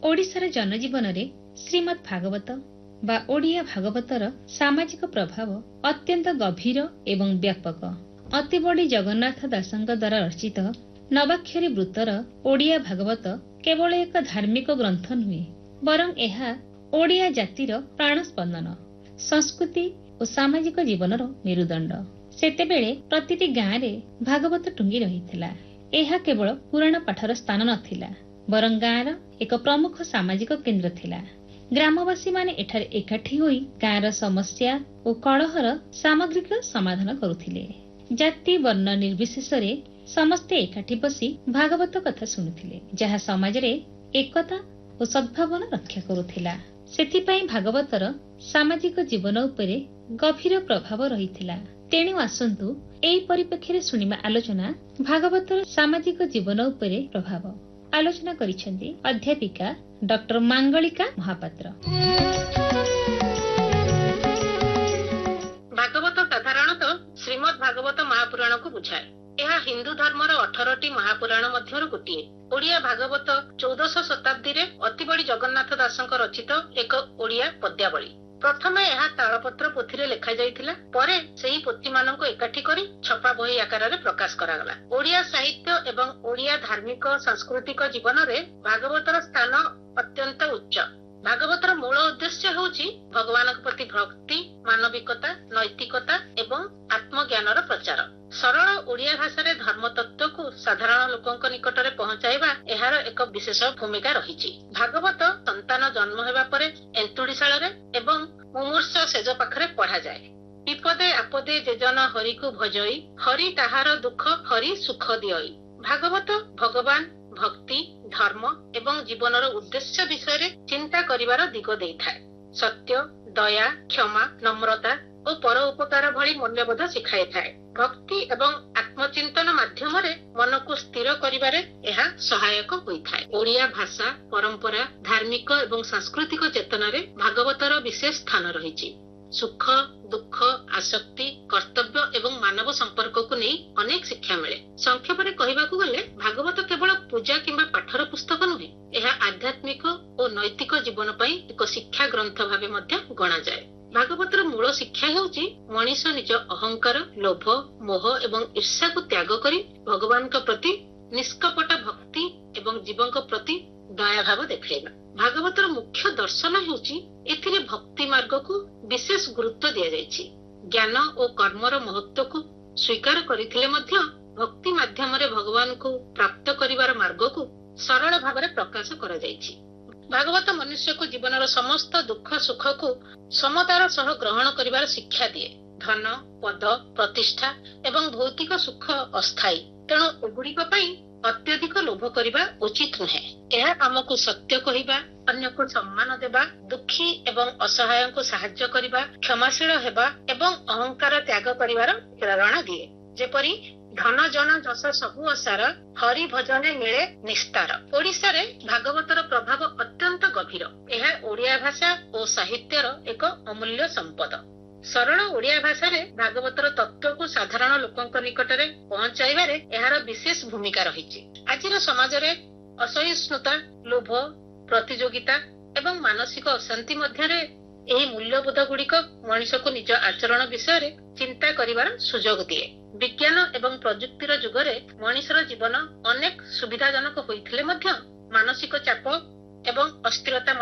ओडिशार जनजीवन रे श्रीमद् भागवत बा ओडिया भागवतर सामाजिक प्रभाव अत्यंत गभीर एवं व्यापक। अतिबड़ी जगन्नाथ दासଙ୍କ द्वारा रचित नवाक्षरी वृत्तर ओडिया भागवत केवल एक धार्मिक ग्रंथ नुहे, बरं एहा ओडिया जातिर प्राणस्पंदन, संस्कृति और सामाजिक जीवनर मेरुदंड। सेतेबेले प्रतिटी गाँ रे भागवत टुंगी रहिथिला। एहा केवल पुराण पाठर स्थान नथिला, बरं गाँर एक प्रमुख सामाजिक केन्द्र थिला। ग्रामवासी माने एठारे एकाठी होई गाँर समस्या और कलहर सामग्रिक समाधान करुथिले। जाति वर्ण निर्विशेष रे समस्ते एकाठी बसी भागवत कथा शुणुथिले, जहा समाज रे एकता और सद्भावना रक्षा करुथिला। सेथिपई भागवतर सामाजिक जीवन उपरे गभीर प्रभाव रहिथिला। तेणु आसंतु एई परिप्रेक्षी रे सुनिमा आलोचना भागवतर सामाजिक जीवन उपरे प्रभाव। आलोचना करिसेंती अध्यापिका डॉक्टर मांगलिका महापात्र। भागवत साधारणतः श्रीमद् भागवत महापुराण को बुझाए। यह हिंदू धर्मर 18टी महापुराण मध्यरु गोटिए। ओडिया भागवत 14श शताब्दी रे अतिबड़ी जगन्नाथ दासଙ୍କ रचित एक ओडिया पद्यावली। प्रथमे यह तालपत्र पोथी लेखा जाइथिला, परे सेही पोथी माननको एकाठी करी छपा बही आकार रे प्रकाश करागला। ओडिया साहित्य एवं ओडिया धार्मिक सांस्कृतिक जीवन रे भागवतर स्थान अत्यंत उच्च। भागवतर मूल उद्देश्य होउची भगवानक प्रति भक्ति, मानविकता, नैतिकता एवं आत्मज्ञानर प्रचार। सरल ओडिया भाषा रे धर्म तत्व को साधारण लोकंक निकट रे पहुंचाइबा एहार एक विशेष भूमिका रहिछि। भागवत संतान जन्म हेबा परे एंतुड़ीशाल रे एवं मुमूर्ष सेज पाखरे पढ़ा जाए। विपदे आपदे जेजन हरि को भजई, हरि ताहार दुख हरि सुख दियई। भागवत भगवान, भक्ति, धर्म एवं जीवनर उद्देश्य विषय रे चिंता करिवार दिग देइथाय। सत्य, दया, क्षमा, नम्रता और पर उपकार भली मूल्यबोध शिखाई थाए। भक्ति एवं आत्मचिंतन माध्यम रे मन को स्थिर करिबारे एहा सहायक होइथाय। ओडिया भाषा, परंपरा, धार्मिक एवं सांस्कृतिक चेतना रे भागवतर विशेष स्थान रहिछि। सुख, दुख, आसक्ति, कर्तव्य एवं मानव संपर्क को नहीं अनेक शिक्षा मिले। संक्षेप रे कहिबाकू गले भागवत केवल पूजा किंबा पाठर पुस्तक नुहे, एहा आध्यात्मिक और नैतिक जीवन पई एक शिक्षा ग्रंथ भाबे मध्य गणा जाए। भागवतर मूल शिक्षा हेउची मनीष निज अहंकार, लोभ, मोह एवं ईर्ष्या को त्याग करी भगवान के प्रति निष्कपट भक्ति एवं जीवन के प्रति दया भाव देखाइबा। भागवतर मुख्य दर्शन हेउची एथिरे भक्ति मार्ग को विशेष गुरुत्व दिया जायछि। ज्ञान और कर्मर महत्व को स्वीकार करिथिले मध्य भक्ति माध्यम रे भगवान को प्राप्त करिवार मार्ग को सरल भाव रे प्रकाश करा जायछि। भागवत मनुष्य को जीवनर समस्त दुख सुख को समतार सह ग्रहण करिवार शिक्षा दिए। धन, पद, प्रतिष्ठा एवं भौतिक सुख अस्थायी, तेणु एगुड़िक पई अत्यधिक लोभ करिबा उचित नुहे। यह आमको सत्य कहिबा, अन्य को सम्मान देबा, दुखी एवं असहाय को साहाय्य करिबा, क्षमाशील हेबा एवं अहंकार त्याग करिवार प्रेरणा दिए। जेपरि धन जन जस सबु असार, हरि भजने मिले निस्तार। ओडिशा रे भागवतर प्रभाव अत्यंत गभीर। यह ओडिया भाषा और साहित्यर एक अमूल्य संपद। सरल ओडिया भाषा रे भागवतर तत्व को साधारण लोकंक निकट रे पहुंचाइबारे एहार विशेष भूमिका रहिछि। आजिर समाज रे असहिष्णुता, लोभ, प्रतियोगिता एवं मानसिक अशांति मध्य रे एही मूल्यबोध गुड़िक मनुष्य को निज आचरण विषय रे चिंता करिवार सुजोग दिए। विज्ञान एवं प्रजुक्तिर जुगरे मनुष्यर जीवन अनेक सुविधाजनक होइथिले मध्य मानसिक चाप एवं अस्थिरता